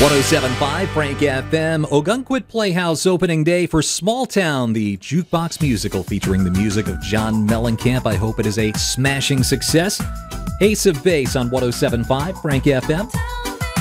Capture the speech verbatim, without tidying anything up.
one oh seven point five Frank F M, Ogunquit Playhouse opening day for Small Town, the jukebox musical featuring the music of John Mellencamp. I hope it is a smashing success. Ace of Base on one oh seven point five Frank F M.